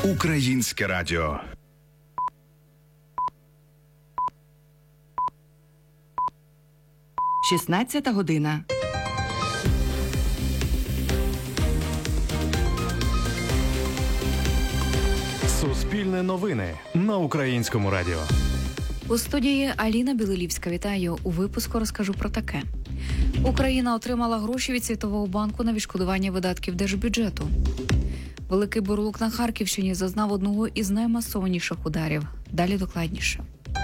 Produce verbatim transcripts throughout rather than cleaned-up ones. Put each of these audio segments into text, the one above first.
Українське радіо. шістнадцята година. Суспільне новини на Українському радіо. У студії Аліна Білилівська. Вітаю. У випуску розкажу про таке. Україна отримала гроші від Світового банку на відшкодування видатків держбюджету. Великий Бурлук на Харківщині зазнав одного із наймасованіших ударів. Далі докладніше.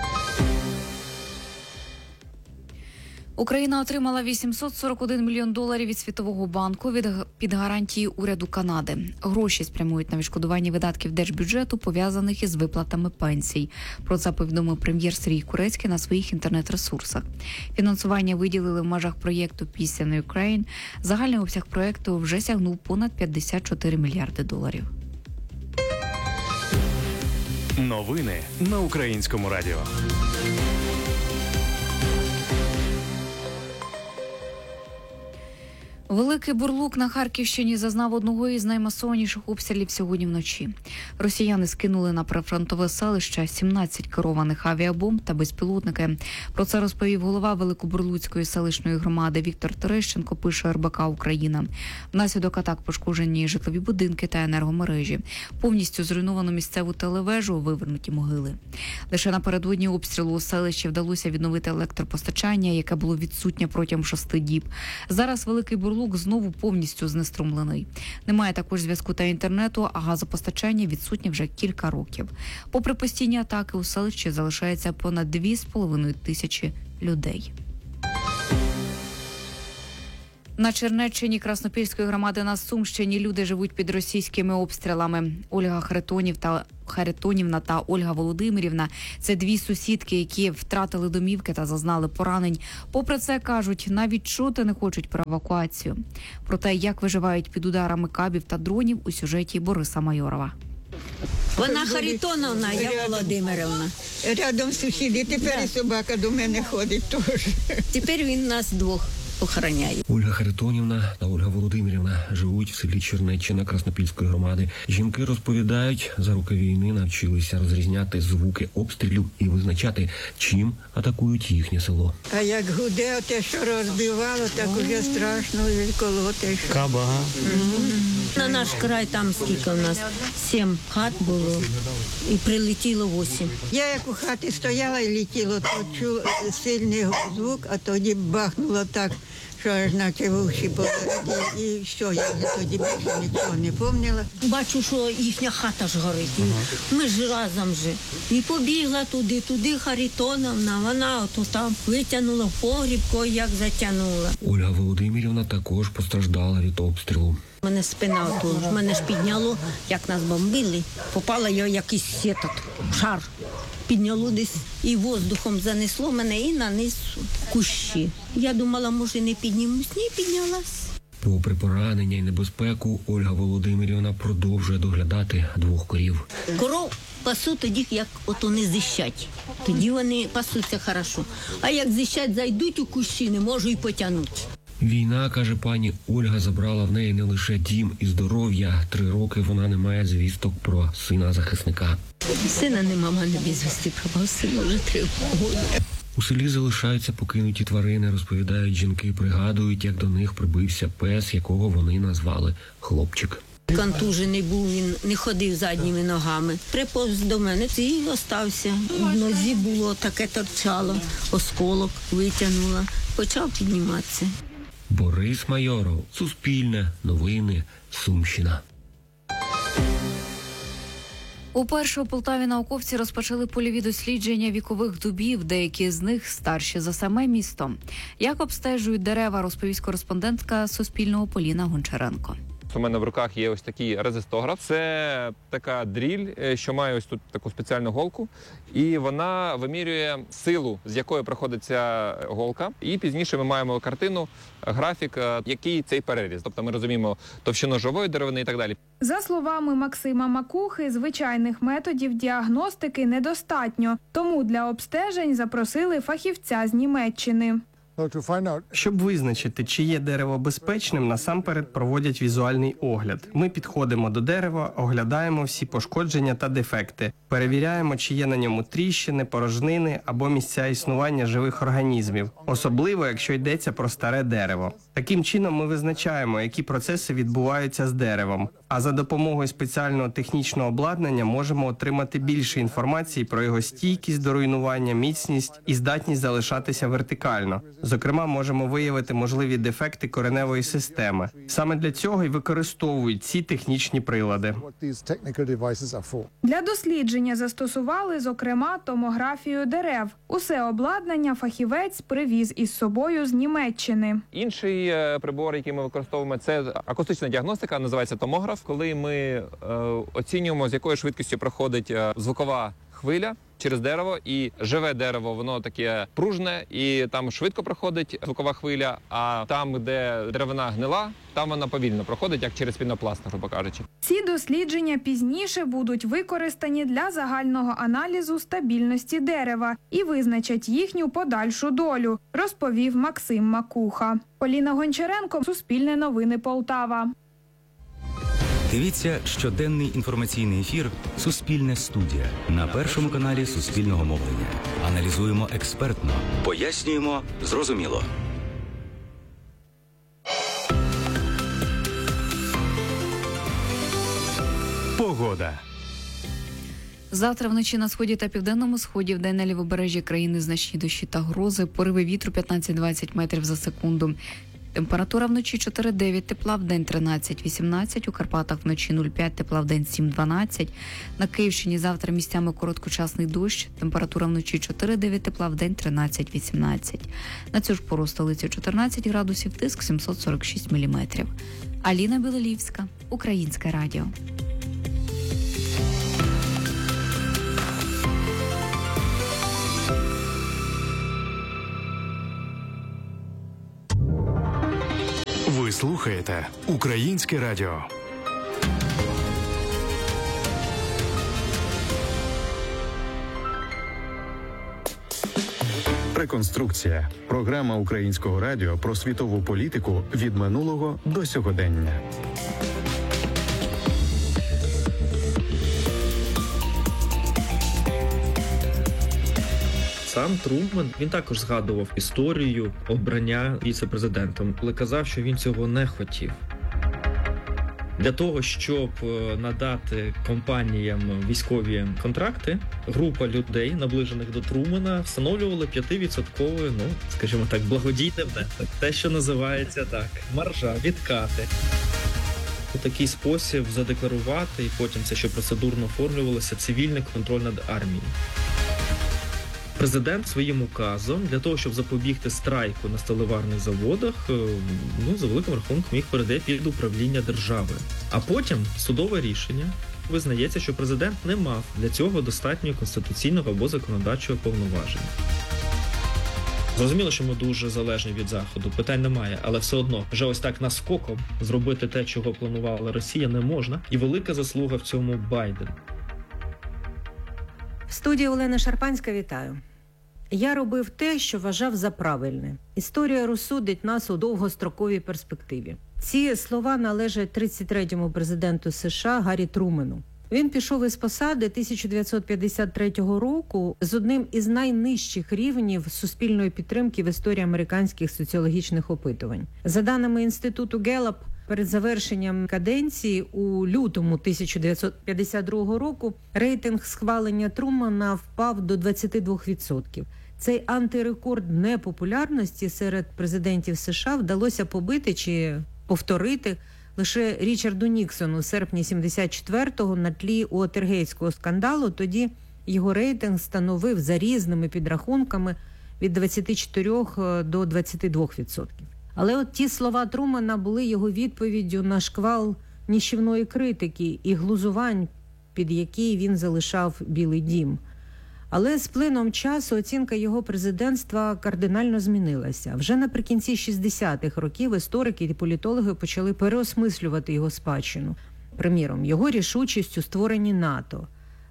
Україна отримала вісімсот сорок один мільйон доларів від Світового банку від, під гарантії уряду Канади. Гроші спрямують на відшкодування видатків держбюджету, пов'язаних із виплатами пенсій. Про це повідомив прем'єр Сергій Курецький на своїх інтернет-ресурсах. Фінансування виділили в межах проєкту Peace in Ukraine. Загальний обсяг проєкту вже сягнув понад п'ятдесят чотири мільярди доларів. Новини на Українському радіо. Великий Бурлук на Харківщині зазнав одного із наймасованіших обстрілів сьогодні вночі. Росіяни скинули на прифронтове селище сімнадцять керованих авіабомб та безпілотники. Про це розповів голова Великобурлуцької селищної громади Віктор Терещенко, пише ер бе ка «Україна». Внаслідок атак пошкоджені житлові будинки та енергомережі. Повністю зруйновано місцеву телевежу, вивернуті могили. Лише напередодні обстрілу у селищі вдалося відновити електропостачання, яке було відсутнє протягом шести діб. Зараз Великий Бурлук знову повністю знеструмлений. Немає також зв'язку та інтернету, а газопостачання відсутнє вже кілька років. Попри постійні атаки, у селищі залишається понад дві з половиною тисячі людей. На Чернеччині Краснопільської громади на Сумщині люди живуть під російськими обстрілами. Ольга Харитонів та Харитонівна та Ольга Володимирівна – це дві сусідки, які втратили домівки та зазнали поранень. Попри це, кажуть, навіть чути не хочуть про евакуацію. Про те, як виживають під ударами кабів та дронів, у сюжеті Бориса Майорова. Вона Харитоновна, я Володимирівна. Рядом сусіди, тепер і собака до мене ходить теж. Тепер він нас двох охороняє. Ольга Харитонівна та Ольга Володимирівна живуть в селі Чернеччина Краснопільської громади. Жінки розповідають, за роки війни навчилися розрізняти звуки обстрілів і визначати, чим атакують їхнє село. А як гуде, те, що розбивало, так уже страшно коло те, що... Каба. Mm-hmm. На наш край там скільки у нас? Сім хат було і прилетіло восім. Я як у хаті стояла і летіло, то чула сильний звук, а тоді бахнуло так, що аж наче в уші полетіли, і що, я тоді більше нічого не пам'ятала. Бачу, що їхня хата ж горить. Ага. Ми ж разом же. І побігла туди, туди Харитоновна, вона ото там витягнула в погріб, як затягнула. Ольга Володимирівна також постраждала від обстрілу. Мене спина отут, мене ж підняло, як нас бомбили. Попала я якийсь сетот, шар. Підняло десь і воздухом занесло мене і наниз кущі. Я думала, може не піднімусь, ні, піднялась. Попри поранення і небезпеку, Ольга Володимирівна продовжує доглядати двох корів. Коров пасу тоді, як ото не зищать. Тоді вони пасуться хорошо. А як зищать, зайдуть у кущі, не можу і потягнути. Війна, каже пані Ольга, забрала в неї не лише дім і здоров'я. Три роки вона не має звісток про сина захисника. Сина нема, мене безвісти пропав, сина вже три роки. У селі залишаються покинуті тварини, розповідають жінки, пригадують, як до них прибився пес, якого вони назвали Хлопчик. Контужений був, він не ходив задніми ногами. Приповз до мене і остався. В нозі було таке торчало, осколок витягнула, почав підніматися. Борис Майоров, Суспільне, новини, Сумщина. Уперше у Полтаві науковці розпочали польові дослідження вікових дубів, деякі з них старші за саме місто. Як обстежують дерева, розповість кореспондентка Суспільного Поліна Гончаренко. У мене в руках є ось такий резистограф. Це така дріль, що має ось тут таку спеціальну голку. І вона вимірює силу, з якою проходить ця голка. І пізніше ми маємо картину, графік, який цей переріз. Тобто ми розуміємо товщину живої деревини і так далі. За словами Максима Макухи, звичайних методів діагностики недостатньо. Тому для обстежень запросили фахівця з Німеччини. Щоб визначити, чи є дерево безпечним, насамперед проводять візуальний огляд. Ми підходимо до дерева, оглядаємо всі пошкодження та дефекти, перевіряємо, чи є на ньому тріщини, порожнини або місця існування живих організмів, особливо, якщо йдеться про старе дерево. Таким чином ми визначаємо, які процеси відбуваються з деревом, а за допомогою спеціального технічного обладнання можемо отримати більше інформації про його стійкість до руйнування, міцність і здатність залишатися вертикально. Зокрема, можемо виявити можливі дефекти кореневої системи. Саме для цього й використовують ці технічні прилади. Для дослідження застосували, зокрема, томографію дерев. Усе обладнання фахівець привіз із собою з Німеччини. Інший е, прибор, який ми використовуємо, це акустична діагностика, називається томограф, коли ми е, оцінюємо, з якою швидкістю проходить е, звукова хвиля через дерево, і живе дерево, воно таке пружне, і там швидко проходить звукова хвиля, а там, де деревина гнила, там вона повільно проходить, як через пінопласт, грубо кажучи. Ці дослідження пізніше будуть використані для загального аналізу стабільності дерева і визначать їхню подальшу долю, розповів Максим Макуха. Поліна Гончаренко, Суспільне новини, Полтава. Дивіться щоденний інформаційний ефір «Суспільне студія» на Першому каналі Суспільного мовлення. Аналізуємо експертно, пояснюємо зрозуміло. Погода. Завтра вночі на сході та південному сході, вдень на лівобережжі країни значні дощі та грози, пориви вітру п'ятнадцять-двадцять метрів за секунду. Температура вночі чотири-дев'ять тепла, вдень тринадцять-вісімнадцять, у Карпатах вночі нуль-п'ять тепла, вдень сім-дванадцять. На Київщині завтра місцями короткочасний дощ, температура вночі чотири-дев'ять тепла, вдень тринадцять-вісімнадцять. На цю ж пору столиці чотирнадцять градусів, тиск сімсот сорок шість міліметрів. Аліна Білолівська, Українське радіо. Ви слухаєте Українське радіо. Реконструкція. Програма Українського радіо про світову політику від минулого до сьогодення. Сам Труман, він також згадував історію обрання віце-президентом, але казав, що він цього не хотів. Для того, щоб надати компаніям військові контракти, група людей, наближених до Трумана, встановлювали п'ятивідсотковий, ну, скажімо так, благодійний внесок. Те, що називається так, маржа, відкати. У такий спосіб задекларувати, і потім це ще процедурно оформлювалося, цивільний контроль над армією. Президент своїм указом, для того, щоб запобігти страйку на сталеварних заводах, ну, за великим рахунком їх передає під управління держави. А потім судове рішення визнається, що президент не мав для цього достатнього конституційного або законодавчого повноваження. Зрозуміло, що ми дуже залежні від Заходу, питань немає, але все одно, вже ось так наскоком зробити те, чого планувала Росія, не можна. І велика заслуга в цьому Байден. В студії Олена Шарпанська, вітаю. Я робив те, що вважав за правильне. Історія розсудить нас у довгостроковій перспективі. Ці слова належать тридцять третьому президенту США Гаррі Трумену. Він пішов із посади тисяча дев'ятсот п'ятдесят третього року з одним із найнижчих рівнів суспільної підтримки в історії американських соціологічних опитувань. За даними Інституту Геллап, перед завершенням каденції у лютому тисяча дев'ятсот п'ятдесят другого року рейтинг схвалення Трумана впав до двадцять два відсотки. Цей антирекорд непопулярності серед президентів США вдалося побити чи повторити лише Річарду Ніксону у серпні сімдесят четвертого на тлі Уотергейтського скандалу. Тоді його рейтинг становив за різними підрахунками від двадцять чотири до двадцять два відсотки. Але от ті слова Трумана були його відповіддю на шквал нищівної критики і глузувань, під які він залишав Білий дім. Але з плином часу оцінка його президентства кардинально змінилася. Вже наприкінці шістдесятих років історики і політологи почали переосмислювати його спадщину. Приміром, його рішучість у створенні НАТО,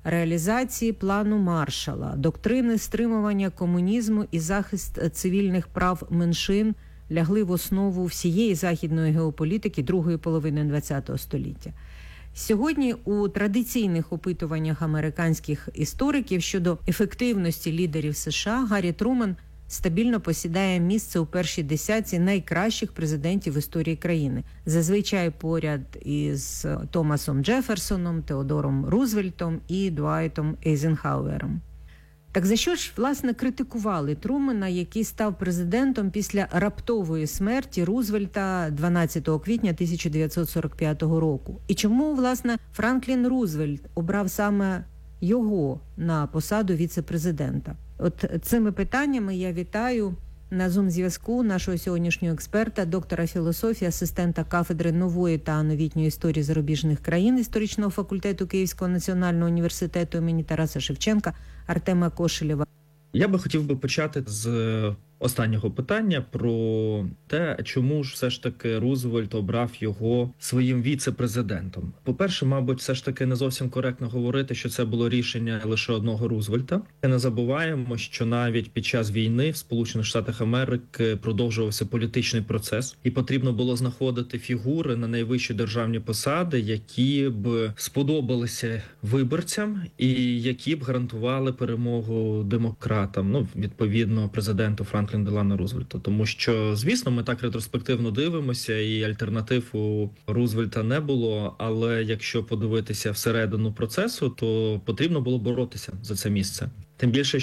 реалізації плану Маршалла, доктрини стримування комунізму і захист цивільних прав меншин лягли в основу всієї західної геополітики другої половини ХХ століття. Сьогодні у традиційних опитуваннях американських істориків щодо ефективності лідерів США Гаррі Труман стабільно посідає місце у першій десятці найкращих президентів в історії країни. Зазвичай поряд із Томасом Джеферсоном, Теодором Рузвельтом і Дуайтом Ейзенхауером. Так за що ж, власне, критикували Трумана, який став президентом після раптової смерті Рузвельта дванадцятого квітня тисяча дев'ятсот сорок п'ятого року? І чому, власне, Франклін Рузвельт обрав саме його на посаду віце-президента? От цими питаннями я вітаю на Зум-зв'язку нашого сьогоднішнього експерта, доктора філософії, асистента кафедри нової та новітньої історії зарубіжних країн історичного факультету Київського національного університету імені Тараса Шевченка Артема Кошелєва. Я би хотів би почати з останнього питання про те, чому ж все ж таки Рузвельт обрав його своїм віце-президентом. По-перше, мабуть, все ж таки не зовсім коректно говорити, що це було рішення лише одного Рузвельта. Не забуваємо, що навіть під час війни в Сполучених Штатах Америки продовжувався політичний процес, і потрібно було знаходити фігури на найвищі державні посади, які б сподобалися виборцям і які б гарантували перемогу демократам, ну, відповідно, президенту Франкліну Делано Рузвельту. Тому що, звісно, ми так ретроспективно дивимося, і альтернатив у Рузвельта не було, але якщо подивитися всередину процесу, то потрібно було боротися за це місце. Тим більше,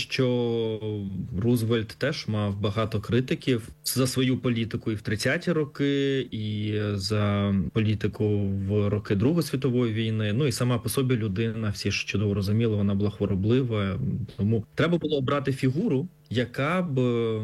що Рузвельт теж мав багато критиків за свою політику і в тридцяті роки, і за політику в роки Другої світової війни. Ну і сама по собі людина, всі ж чудово розуміли, вона була хвороблива. Тому треба було обрати фігуру, яка б е,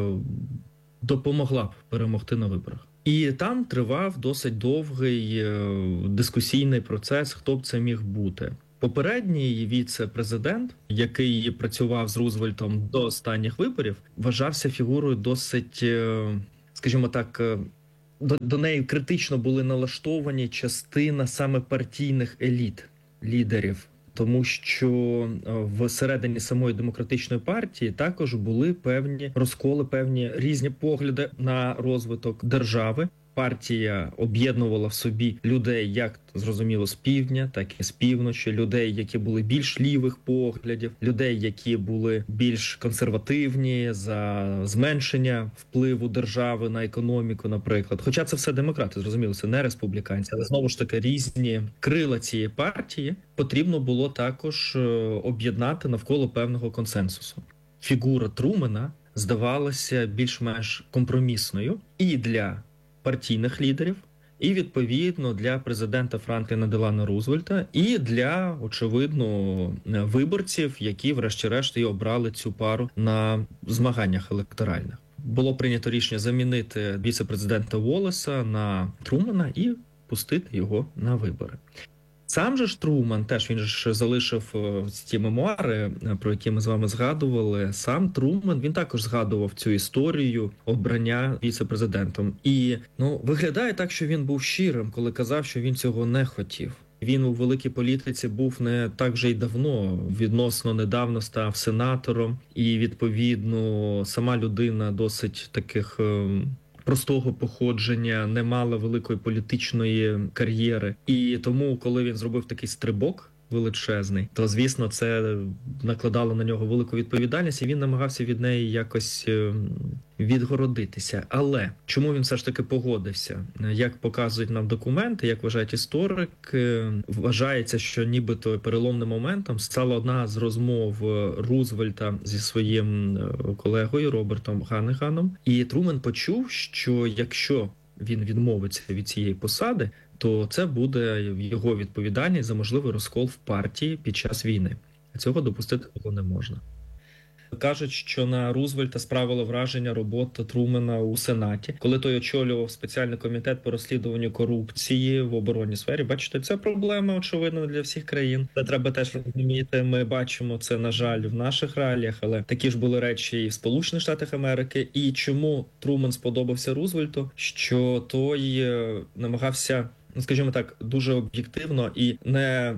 допомогла б перемогти на виборах. І там тривав досить довгий е, дискусійний процес, хто б це міг бути. Попередній віце-президент, який працював з Рузвельтом до останніх виборів, вважався фігурою досить, скажімо так, до, до неї критично були налаштовані частина саме партійних еліт, лідерів. Тому що всередині самої демократичної партії також були певні розколи, певні різні погляди на розвиток держави. Партія об'єднувала в собі людей, як зрозуміло, з півдня, так і з півночі, людей, які були більш лівих поглядів, людей, які були більш консервативні, за зменшення впливу держави на економіку, наприклад. Хоча це все демократи, зрозуміло, це не республіканці, але знову ж таки різні крила цієї партії потрібно було також об'єднати навколо певного консенсусу. Фігура Трумана здавалася більш-менш компромісною і для партійних лідерів, і, відповідно, для президента Франкліна Делано Рузвельта, і для, очевидно, виборців, які, врешті-решт, і обрали цю пару на змаганнях електоральних. Було прийнято рішення замінити віце-президента Уоллеса на Трумана і пустити його на вибори. Сам же ж Труман, теж він ж залишив ті мемуари, про які ми з вами згадували. Сам Труман, він також згадував цю історію обрання віце-президентом. І, ну, виглядає так, що він був щирим, коли казав, що він цього не хотів. Він у великій політиці був не так вже й давно, відносно недавно став сенатором. І, відповідно, сама людина досить таких простого походження, не мала великої політичної кар'єри. І тому, коли він зробив такий стрибок величезний, то, звісно, це накладало на нього велику відповідальність, і він намагався від неї якось відгородитися. Але чому він все ж таки погодився? Як показують нам документи, як вважають історики, вважається, що нібито переломним моментом стала одна з розмов Рузвельта зі своїм колегою Робертом Ганнеганом. І Труман почув, що якщо він відмовиться від цієї посади, то це буде його відповідальність за можливий розкол в партії під час війни. Цього допустити було не можна. Кажуть, що на Рузвельта справила враження робота Трумана у Сенаті, коли той очолював спеціальний комітет по розслідуванню корупції в оборонній сфері. Бачите, це проблема, очевидно, для всіх країн. Це треба теж розуміти. Ми бачимо це, на жаль, в наших реаліях, але такі ж були речі і в Сполучених Штатах Америки. І чому Труман сподобався Рузвельту? Що той намагався скажімо так, дуже об'єктивно і не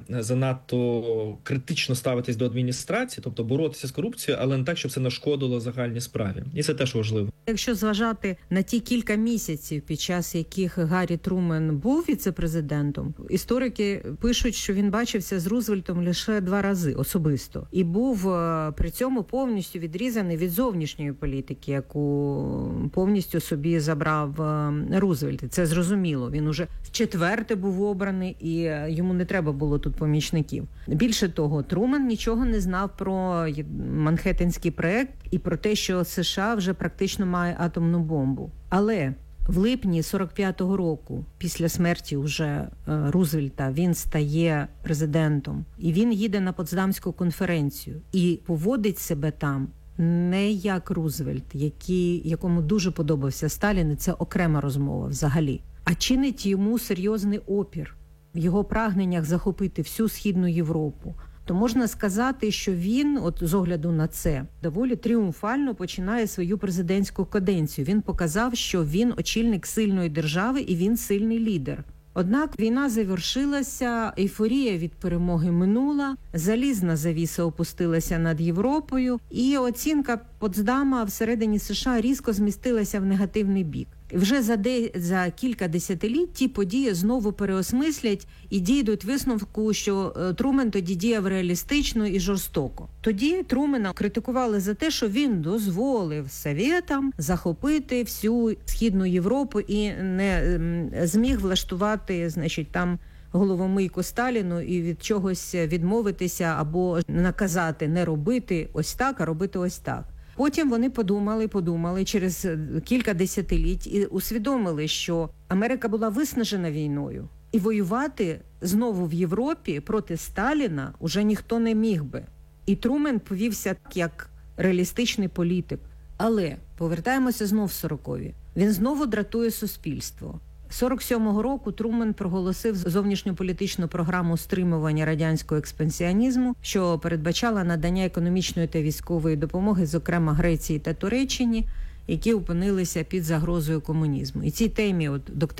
занадто критично ставитись до адміністрації, тобто боротися з корупцією, але не так, щоб це нашкодило загальній справі. І це теж важливо. Якщо зважати на ті кілька місяців, під час яких Гаррі Трумен був віце-президентом, історики пишуть, що він бачився з Рузвельтом лише два рази особисто. І був при цьому повністю відрізаний від зовнішньої політики, яку повністю собі забрав Рузвельт. Це зрозуміло. Він уже вчетверте був обраний, і йому не треба було тут помічників. Більше того, Трумен нічого не знав про Манхеттенський проект і про те, що США вже практично має атомну бомбу. Але в липні сорок п'ятого року, після смерті уже Рузвельта, він стає президентом. І він їде на Потсдамську конференцію і поводить себе там не як Рузвельт, який, якому дуже подобався Сталін, і це окрема розмова взагалі, а чинить йому серйозний опір в його прагненнях захопити всю Східну Європу. То можна сказати, що він, от з огляду на це, доволі тріумфально починає свою президентську каденцію. Він показав, що він очільник сильної держави і він сильний лідер. Однак війна завершилася, ейфорія від перемоги минула, залізна завіса опустилася над Європою, і оцінка Потсдама всередині США різко змістилася в негативний бік. Вже за, де, за кілька десятиліть ті події знову переосмислять і дійдуть висновку, що Трумен тоді діяв реалістично і жорстоко. Тоді Трумена критикували за те, що він дозволив Совєтам захопити всю Східну Європу і не зміг влаштувати, значить, там головомийку Сталіну і від чогось відмовитися або наказати не робити ось так, а робити ось так. Потім вони подумали, подумали через кілька десятиліть і усвідомили, що Америка була виснажена війною. І воювати знову в Європі проти Сталіна уже ніхто не міг би. І Трумен повівся як реалістичний політик. Але повертаємося знов в сорокові. Він знову дратує суспільство. сорок сьомого року Трумен проголосив зовнішньополітичну програму стримування радянського експансіонізму, що передбачала надання економічної та військової допомоги, зокрема Греції та Туреччині, які опинилися під загрозою комунізму. І цій темі от доктрина